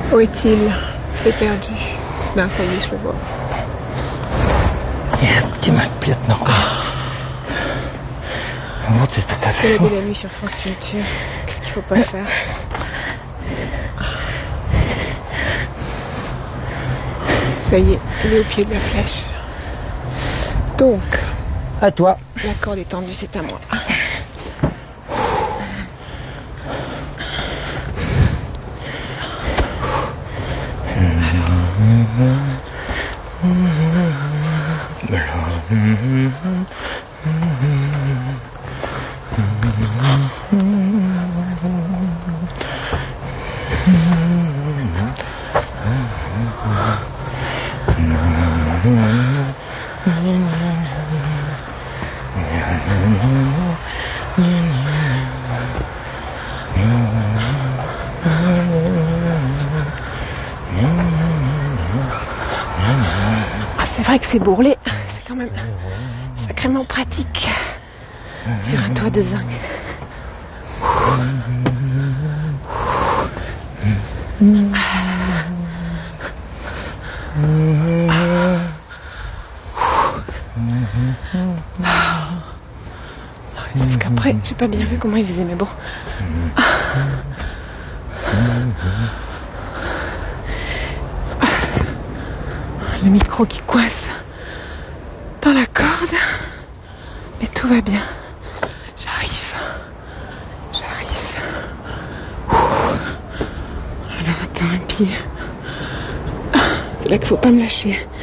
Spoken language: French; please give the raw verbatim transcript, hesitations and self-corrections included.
Où est-il? Je l'ai perdu. Non, ça y est, je le vois. Il y a un petit Mac normal. Oh, t'es tout à fait C'est chaud. la nuit sur France Culture. Qu'est-ce qu'il faut pas faire? Ça y est, il est au pied de la flèche. Donc, À toi. la corde est tendue, c'est à moi. Ah, c'est vrai que c'est bourrelé, c'est quand même sacrément pratique sur un toit de zinc. Sauf qu'après, j'ai pas bien vu comment il faisait, mais bon. Le micro qui coince dans la corde, mais tout va bien. J'arrive, j'arrive. Alors attends un pied. C'est là qu'il faut pas me lâcher.